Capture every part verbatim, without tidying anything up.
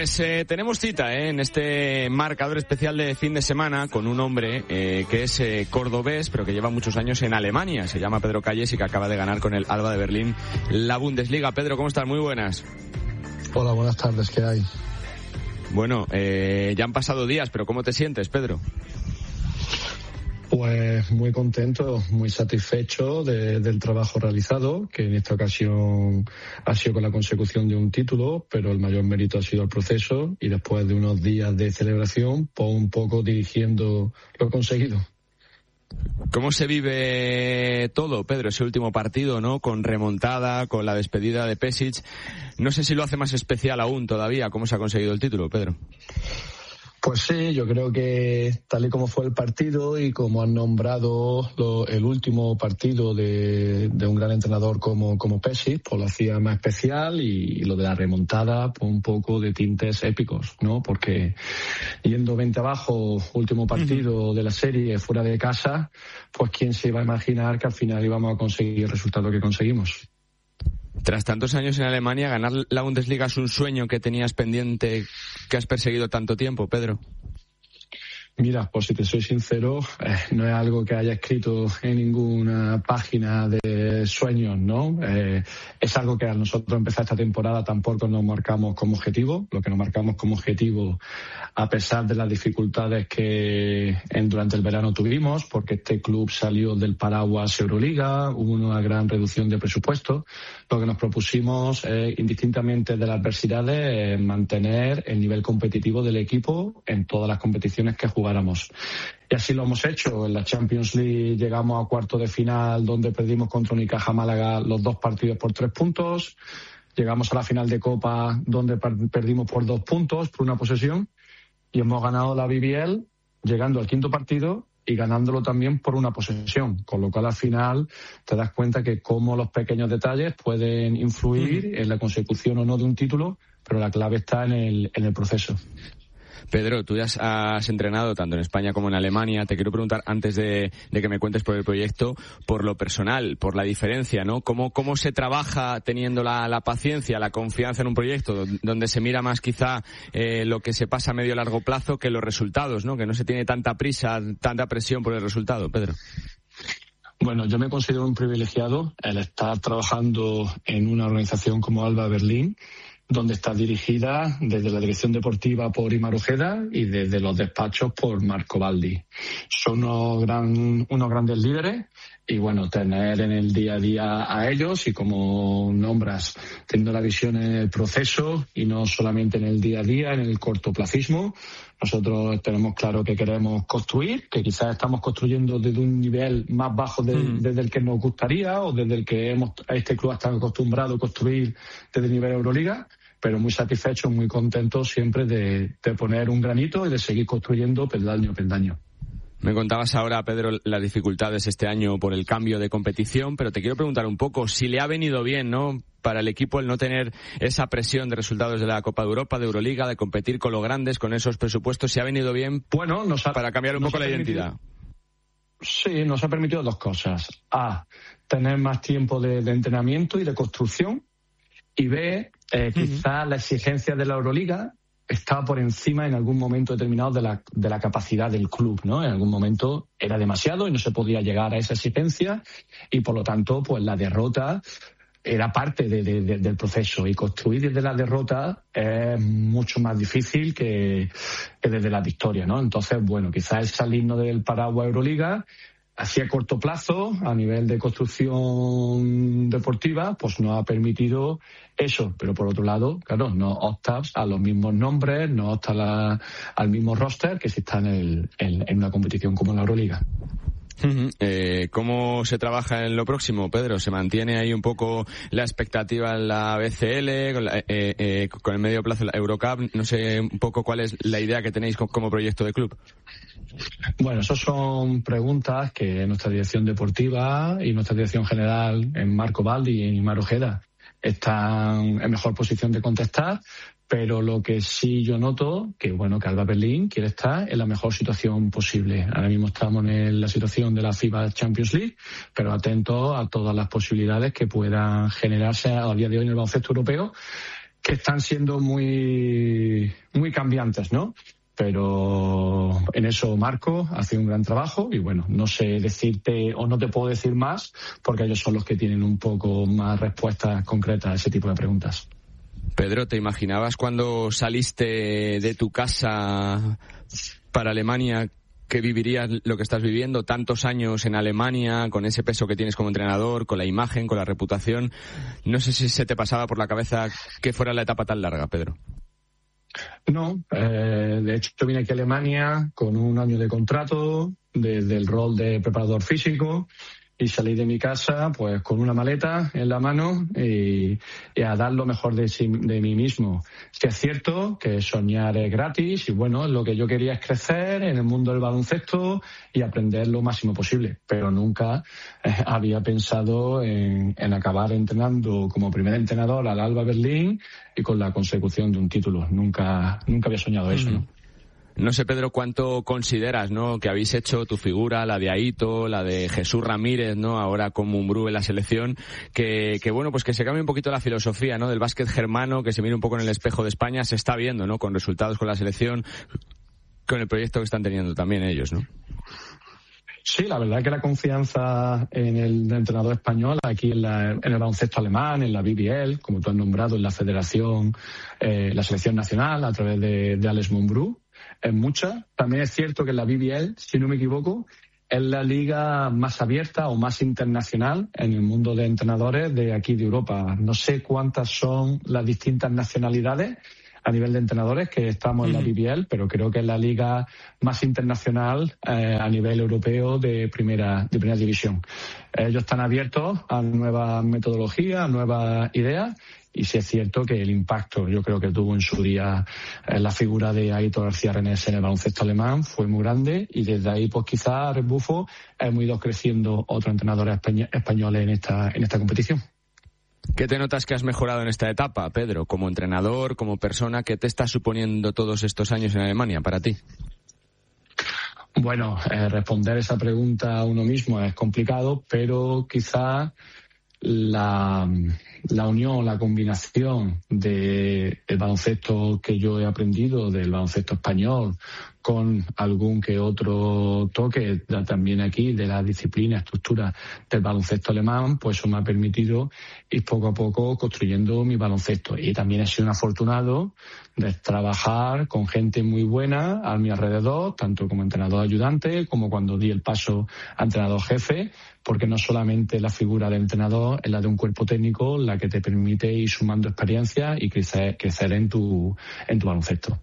Pues eh, tenemos cita eh, en este marcador especial de fin de semana con un hombre eh, que es eh, cordobés, pero que lleva muchos años en Alemania. Se llama Pedro Calles y que acaba de ganar con el Alba de Berlín la Bundesliga. Pedro, ¿cómo estás? Muy buenas. Hola, buenas tardes. ¿Qué hay? Bueno, eh, ya han pasado días, pero ¿cómo te sientes, Pedro? Pues muy contento, muy satisfecho de, del trabajo realizado, que en esta ocasión ha sido con la consecución de un título, pero el mayor mérito ha sido el proceso y después de unos días de celebración, pues un poco dirigiendo lo conseguido. ¿Cómo se vive todo, Pedro, ese último partido, ¿no? Con remontada, con la despedida de Pesic. No sé si lo hace más especial aún todavía, ¿cómo se ha conseguido el título, Pedro? Pues sí, yo creo que tal y como fue el partido y como han nombrado lo, el último partido de, de un gran entrenador como, como Pesic, pues lo hacía más especial y, y lo de la remontada, pues un poco de tintes épicos, ¿no? Porque yendo veinte abajo, último partido uh-huh. de la serie fuera de casa, pues quién se iba a imaginar que al final íbamos a conseguir el resultado que conseguimos. Tras tantos años en Alemania, ganar la Bundesliga es un sueño que tenías pendiente, que has perseguido tanto tiempo, Pedro. Mira, pues si te soy sincero, eh, no es algo que haya escrito en ninguna página de sueños, ¿no? Eh, es algo que a nosotros empezar esta temporada tampoco nos marcamos como objetivo. Lo que nos marcamos como objetivo, a pesar de las dificultades que en, durante el verano tuvimos, porque este club salió del paraguas Euroliga, hubo una gran reducción de presupuesto, lo que nos propusimos, eh, indistintamente de las adversidades, es mantener el nivel competitivo del equipo en todas las competiciones que jugamos. Y así lo hemos hecho. En la Champions League llegamos a cuarto de final donde perdimos contra Unicaja Málaga los dos partidos por tres puntos. Llegamos a la final de Copa donde perdimos por dos puntos, por una posesión. Y hemos ganado la B B L llegando al quinto partido y ganándolo también por una posesión. Con lo cual al final te das cuenta que cómo los pequeños detalles pueden influir mm. en la consecución o no de un título, pero la clave está en el, en el proceso. Pedro, tú ya has entrenado tanto en España como en Alemania. Te quiero preguntar, antes de, de que me cuentes por el proyecto, por lo personal, por la diferencia, ¿no? ¿Cómo, cómo se trabaja teniendo la, la paciencia, la confianza en un proyecto donde se mira más quizá eh, lo que se pasa a medio largo plazo que los resultados, ¿no? Que no se tiene tanta prisa, tanta presión por el resultado, Pedro. Bueno, yo me considero un privilegiado el estar trabajando en una organización como Alba Berlín, donde está dirigida desde la dirección deportiva por Imar Ojeda y desde los despachos por Marco Baldi. Son unos, gran, unos grandes líderes y, bueno, tener en el día a día a ellos y, como nombras, teniendo la visión en el proceso y no solamente en el día a día, en el cortoplacismo. Nosotros tenemos claro que queremos construir, que quizás estamos construyendo desde un nivel más bajo de, mm. desde el que nos gustaría o desde el que hemos, este club está acostumbrado a construir desde el nivel Euroliga, pero muy satisfechos, muy contentos siempre de, de poner un granito y de seguir construyendo peldaño a peldaño. Me contabas ahora, Pedro, las dificultades este año por el cambio de competición, pero te quiero preguntar un poco si le ha venido bien, ¿no?, para el equipo el no tener esa presión de resultados de la Copa de Europa, de Euroliga, de competir con los grandes, con esos presupuestos. ¿Si ha venido bien bueno, nos ha, para cambiar un poco la identidad? Sí, nos ha permitido dos cosas. A, tener más tiempo de, de entrenamiento y de construcción. Y B, eh, quizá uh-huh. la exigencia de la Euroliga estaba por encima en algún momento determinado de la, de la capacidad del club, ¿no? En algún momento era demasiado y no se podía llegar a esa exigencia y, por lo tanto, pues la derrota era parte de, de, de, del proceso, y construir desde la derrota es mucho más difícil que, que desde la victoria, ¿no? Entonces, bueno, quizás el salirnos del paraguas Euroliga así a corto plazo, a nivel de construcción deportiva, pues nos ha permitido eso. Pero por otro lado, claro, no optas a los mismos nombres, no optas la, al mismo roster que si está en, el, en, en una competición como la Euroliga. Uh-huh. Eh, ¿Cómo se trabaja en lo próximo, Pedro? ¿Se mantiene ahí un poco la expectativa en la B C L, con, la, eh, eh, con el medio plazo la Eurocup? No sé un poco cuál es la idea que tenéis como proyecto de club. Bueno, esas son preguntas que nuestra dirección deportiva y nuestra dirección general, en Marco Baldi y en Imar Ojeda, están en mejor posición de contestar. Pero lo que sí yo noto, que bueno, que Alba Berlín quiere estar en la mejor situación posible. Ahora mismo estamos en la situación de la FIBA Champions League, pero atentos a todas las posibilidades que puedan generarse a día de hoy en el baloncesto europeo, que están siendo muy, muy cambiantes, ¿no? Pero en eso Marco hace un gran trabajo y bueno, no sé decirte o no te puedo decir más porque ellos son los que tienen un poco más respuestas concretas a ese tipo de preguntas. Pedro, ¿te imaginabas cuando saliste de tu casa para Alemania que vivirías lo que estás viviendo, tantos años en Alemania, con ese peso que tienes como entrenador, con la imagen, con la reputación? No sé si se te pasaba por la cabeza que fuera la etapa tan larga, Pedro. No, eh, de hecho yo vine aquí a Alemania con un año de contrato desde el rol de preparador físico y salí de mi casa pues con una maleta en la mano y, y a dar lo mejor de, sí, de mí mismo. Sí es cierto que soñar es gratis y bueno, lo que yo quería es crecer en el mundo del baloncesto y aprender lo máximo posible, pero nunca eh, había pensado en, en acabar entrenando como primer entrenador al Alba Berlín y con la consecución de un título. Nunca, nunca había soñado eso, ¿no? No sé, Pedro, cuánto consideras, ¿no?, que habéis hecho tu figura, la de Aito, la de Jesús Ramírez, ¿no?, ahora con Mumbrú en la selección, que, que bueno, pues que se cambie un poquito la filosofía, ¿no?, del básquet germano, que se mire un poco en el espejo de España, se está viendo, ¿no?, con resultados con la selección, con el proyecto que están teniendo también ellos, ¿no? Sí, la verdad es que la confianza en el entrenador español aquí en, la, en el baloncesto alemán, en la B B L, como tú has nombrado, en la federación, eh, la selección nacional a través de, de Alex Mumbrú, es mucha. También es cierto que la B B L, si no me equivoco, es la liga más abierta o más internacional en el mundo de entrenadores de aquí de Europa. No sé cuántas son las distintas nacionalidades a nivel de entrenadores que estamos en la B B L, pero creo que es la liga más internacional eh, a nivel europeo de primera de primera división. Ellos están abiertos a nuevas metodologías, a nuevas ideas, y sí es cierto que el impacto, yo creo que tuvo en su día eh, la figura de Aito García Renés en el baloncesto alemán fue muy grande, y desde ahí pues quizás rebufo hemos ido creciendo otros entrenadores españoles en esta en esta competición. ¿Qué te notas que has mejorado en esta etapa, Pedro, como entrenador, como persona? ¿Qué te está suponiendo todos estos años en Alemania para ti? Bueno, eh, responder esa pregunta a uno mismo es complicado, pero quizá la, la unión, la combinación del baloncesto que yo he aprendido, del baloncesto español, con algún que otro toque también aquí de la disciplina, estructura del baloncesto alemán, pues eso me ha permitido ir poco a poco construyendo mi baloncesto. Y también he sido un afortunado de trabajar con gente muy buena a mi alrededor, tanto como entrenador ayudante como cuando di el paso a entrenador jefe, porque no solamente la figura del entrenador es la de un cuerpo técnico la que te permite ir sumando experiencia y crecer, crecer en tu, en tu baloncesto.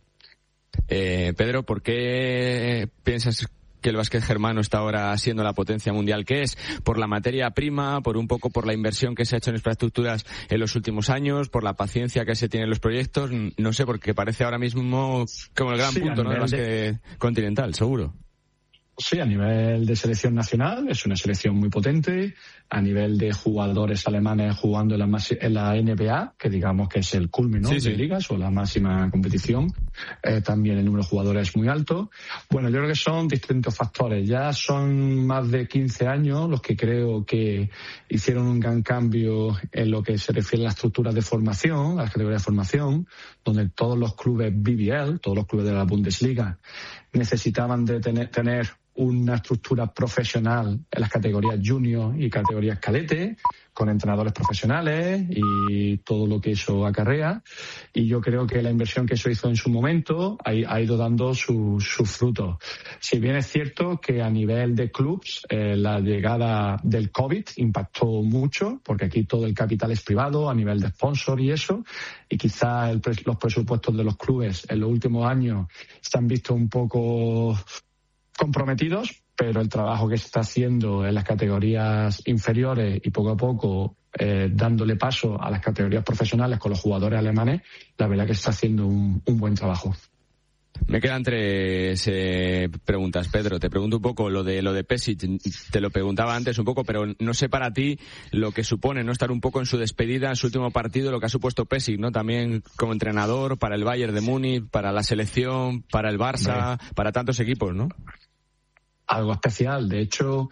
Eh, Pedro, ¿por qué piensas que el básquet germano está ahora siendo la potencia mundial que es? ¿Por la materia prima, por un poco por la inversión que se ha hecho en infraestructuras en los últimos años, por la paciencia que se tiene en los proyectos? No sé, porque parece ahora mismo como el gran sí, punto, ¿no?, del básquet de... continental, seguro. Sí, a nivel de selección nacional es una selección muy potente, a nivel de jugadores alemanes jugando en la, en la N B A, que digamos que es el culmen, ¿no?, sí, sí. de ligas o la máxima competición, eh, también el número de jugadores es muy alto. Bueno, yo creo que son distintos factores. Ya son más de quince años los que creo que hicieron un gran cambio en lo que se refiere a las estructuras de formación, a las categorías de formación, donde todos los clubes B B L, todos los clubes de la Bundesliga, necesitaban de tener, tener una estructura profesional en las categorías junior y categorías cadete, con entrenadores profesionales y todo lo que eso acarrea. Y yo creo que la inversión que eso hizo en su momento ha, ha ido dando sus su frutos. Si bien es cierto que a nivel de clubs eh, la llegada del COVID impactó mucho, porque aquí todo el capital es privado a nivel de sponsor y eso, y quizá el, los presupuestos de los clubes en los últimos años se han visto un poco comprometidos, pero el trabajo que se está haciendo en las categorías inferiores y poco a poco eh, dándole paso a las categorías profesionales con los jugadores alemanes, la verdad que se está haciendo un, un buen trabajo. Me quedan tres eh, preguntas, Pedro. Te pregunto un poco lo de lo de Pešić. Te lo preguntaba antes un poco, pero no sé para ti lo que supone no estar un poco en su despedida, en su último partido, lo que ha supuesto Pešić, ¿no? También como entrenador para el Bayern de Múnich, para la selección, para el Barça, Hombre. para tantos equipos, ¿no? Algo especial. De hecho,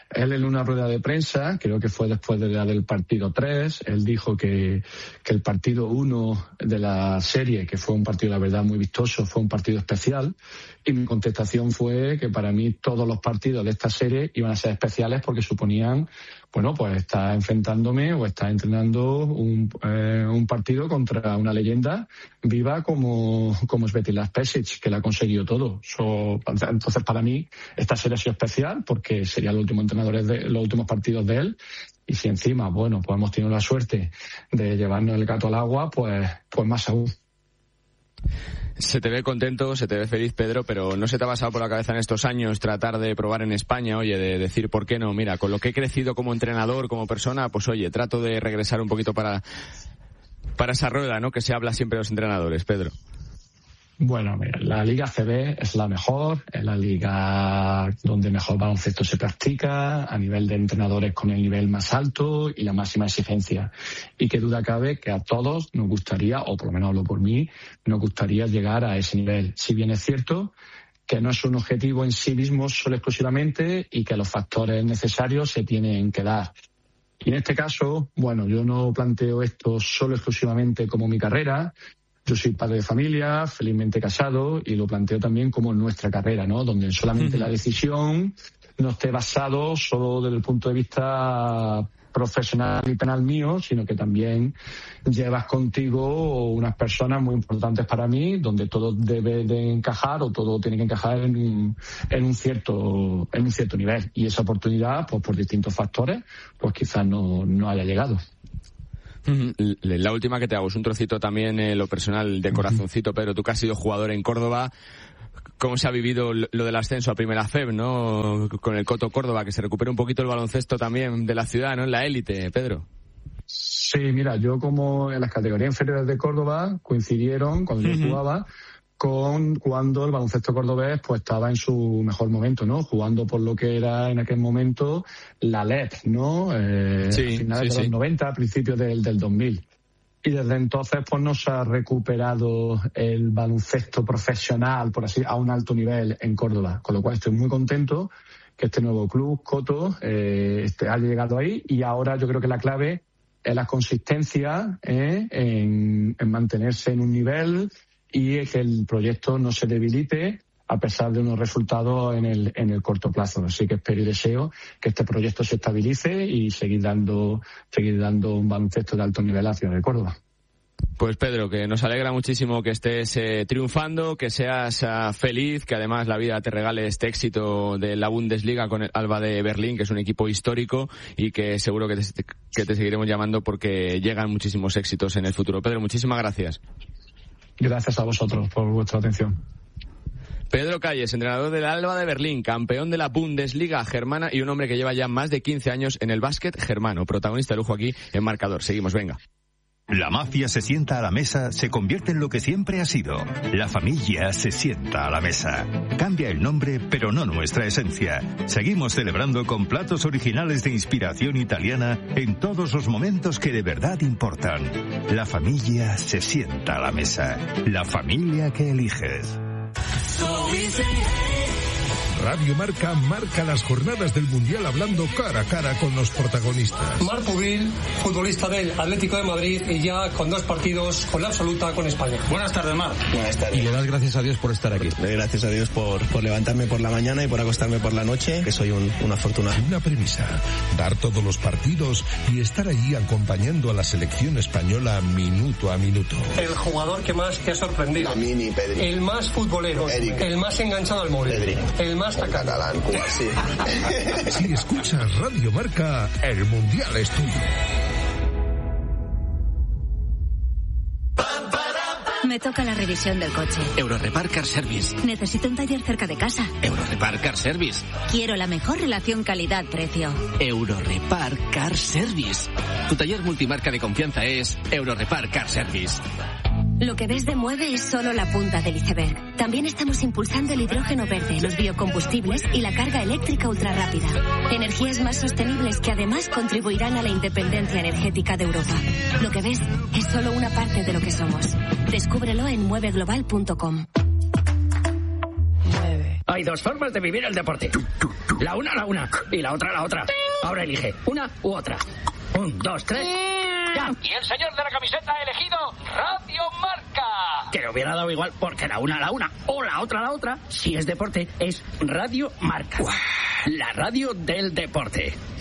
Él en una rueda de prensa, creo que fue después de la del partido tres, él dijo que, que el partido uno de la serie, que fue un partido, la verdad, muy vistoso, fue un partido especial, y mi contestación fue que para mí todos los partidos de esta serie iban a ser especiales porque suponían, bueno, pues estar enfrentándome o estar entrenando un, eh, un partido contra una leyenda viva como, como Svetislav Pešić, que la ha conseguido todo. So, entonces, para mí, esta serie ha sido especial porque serían los últimos entrenadores de, los últimos partidos de él. Y si encima, bueno, pues hemos tenido la suerte de llevarnos el gato al agua, pues, pues más aún. Se te ve contento, se te ve feliz, Pedro, pero ¿no se te ha pasado por la cabeza en estos años tratar de probar en España, oye, de decir, ¿por qué no? Mira, con lo que he crecido como entrenador, como persona, pues oye, trato de regresar un poquito para, para esa rueda, ¿no?, que se habla siempre de los entrenadores, Pedro. Bueno, mira, la Liga A C B es la mejor, es la liga donde mejor baloncesto se practica, a nivel de entrenadores con el nivel más alto y la máxima exigencia. Y qué duda cabe que a todos nos gustaría, o por lo menos hablo por mí, nos gustaría llegar a ese nivel. Si bien es cierto que no es un objetivo en sí mismo solo exclusivamente y que los factores necesarios se tienen que dar. Y en este caso, bueno, yo no planteo esto solo exclusivamente como mi carrera. Yo soy padre de familia, felizmente casado, y lo planteo también como nuestra carrera, ¿no? Donde solamente la decisión no esté basado solo desde el punto de vista profesional y penal mío, sino que también llevas contigo unas personas muy importantes para mí, donde todo debe de encajar o todo tiene que encajar en un, en un cierto en un cierto nivel. Y esa oportunidad, pues por distintos factores, pues quizás no, no haya llegado. La última que te hago es un trocito también, eh, lo personal, de corazoncito, Pedro. Tú que has sido jugador en Córdoba, ¿cómo se ha vivido lo del ascenso a Primera F E B, ¿no? Con el Coto Córdoba, que se recupere un poquito el baloncesto también de la ciudad, ¿no? En la élite, Pedro. Sí, mira, yo como en las categorías inferiores de Córdoba coincidieron, cuando yo uh-huh. jugaba, con cuando el baloncesto cordobés pues estaba en su mejor momento, ¿no? Jugando por lo que era en aquel momento la L E P, ¿no? Eh, sí, a finales sí, de los sí. noventa, a principios del, del dos mil. Y desde entonces pues nos ha recuperado el baloncesto profesional, por así, a un alto nivel en Córdoba. Con lo cual estoy muy contento que este nuevo club, Coto, eh, este, haya llegado ahí, y ahora yo creo que la clave es la consistencia eh, en, en mantenerse en un nivel y que el proyecto no se debilite a pesar de unos resultados en el en el corto plazo. Así que espero y deseo que este proyecto se estabilice y seguir dando seguir dando un baloncesto de alto nivel a la ciudad de Córdoba. Pues Pedro, que nos alegra muchísimo que estés eh, triunfando, que seas uh, feliz, que además la vida te regale este éxito de la Bundesliga con el Alba de Berlín, que es un equipo histórico, y que seguro que te, que te seguiremos llamando porque llegan muchísimos éxitos en el futuro. Pedro, muchísimas gracias. Gracias a vosotros por vuestra atención. Pedro Calles, entrenador del Alba de Berlín, campeón de la Bundesliga germana y un hombre que lleva ya más de quince años en el básquet germano. Protagonista de lujo aquí en Marcador. Seguimos, venga. La mafia se sienta a la mesa, se convierte en lo que siempre ha sido. La familia se sienta a la mesa. Cambia el nombre, pero no nuestra esencia. Seguimos celebrando con platos originales de inspiración italiana en todos los momentos que de verdad importan. La familia se sienta a la mesa. La familia que eliges. Radio Marca marca las jornadas del Mundial hablando cara a cara con los protagonistas. Marc Pubil, futbolista del Atlético de Madrid y ya con dos partidos con la absoluta con España. Buenas tardes, Marc. Buenas tardes. Y le das gracias a Dios por estar aquí. Le doy gracias a Dios por, por levantarme por la mañana y por acostarme por la noche, que soy un, un afortunado. Una premisa, dar todos los partidos y estar allí acompañando a la selección española minuto a minuto. El jugador que más te ha sorprendido. A mí ni Pedri. El más futbolero. Eric. El más enganchado al móvil. Pedri. El más catalán, Cuba, sí. Si escuchas Radio Marca, el Mundial es tuyo. Me toca la revisión del coche. Eurorepar Car Service. Necesito un taller cerca de casa. Eurorepar Car Service. Quiero la mejor relación calidad-precio. Eurorepar Car Service. Tu taller multimarca de confianza es Eurorepar Car Service. Lo que ves de Mueve es solo la punta del iceberg. También estamos impulsando el hidrógeno verde, los biocombustibles y la carga eléctrica ultrarrápida. Energías más sostenibles que además contribuirán a la independencia energética de Europa. Lo que ves es solo una parte de lo que somos. Descúbrelo en mueve global punto com. Hay Hay dos formas de vivir el deporte. La una, la una. Y la otra, la otra. Ahora elige una u otra. Un, dos, tres. ¡Ya! Y el señor de la camiseta ha elegido Radio Marca. Que le hubiera dado igual porque la una, la una. O la otra, la otra. Si es deporte, es Radio Marca. La radio del deporte.